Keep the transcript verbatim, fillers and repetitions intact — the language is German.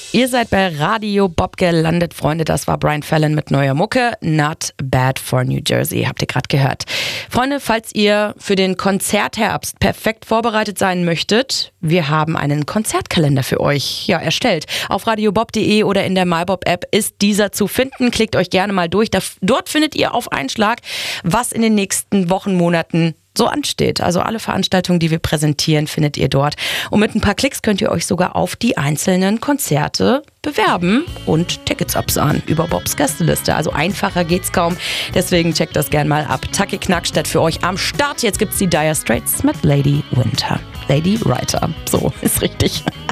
Ihr seid bei Radio Bob gelandet, Freunde. Das war Brian Fallon mit neuer Mucke. Not Bad for New Jersey, habt ihr gerade gehört. Freunde, falls ihr für den Konzertherbst perfekt vorbereitet sein möchtet, wir haben einen Konzertkalender für euch ja, erstellt. Auf radiobob punkt de oder in der MyBob-App ist dieser zu finden. Klickt euch gerne mal durch. Dort findet ihr auf einen Schlag, was in den nächsten Wochen, Monaten so ansteht. Also alle Veranstaltungen, die wir präsentieren, findet ihr dort. Und mit ein paar Klicks könnt ihr euch sogar auf die einzelnen Konzerte bewerben und Tickets absahen über Bobs Gästeliste. Also einfacher geht's kaum. Deswegen checkt das gern mal ab. Taki Knackstedt für euch am Start. Jetzt gibt's die Dire Straits mit Lady Winter. Lady Writer. So, ist richtig.